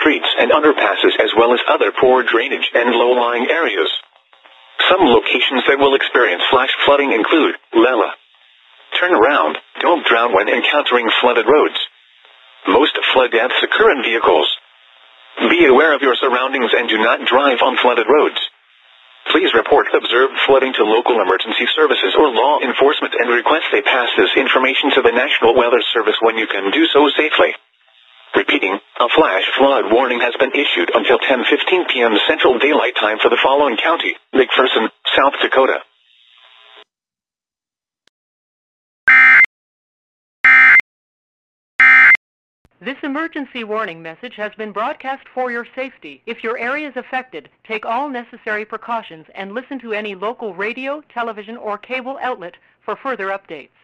streets and underpasses as well as other poor drainage and low-lying areas. Some locations that will experience flash flooding include Lela. Turn around, don't drown when encountering flooded roads. Most flood deaths occur in vehicles. Be aware of your surroundings and do not drive on flooded roads. Please report observed flooding to local emergency services or law enforcement and request they pass this information to the National Weather Service when you can do so safely. Repeating, a flash flood warning has been issued until 10:15 p.m. Central Daylight Time for the following county: McPherson, South Dakota. This emergency warning message has been broadcast for your safety. If your area is affected, take all necessary precautions and listen to any local radio, television, or cable outlet for further updates.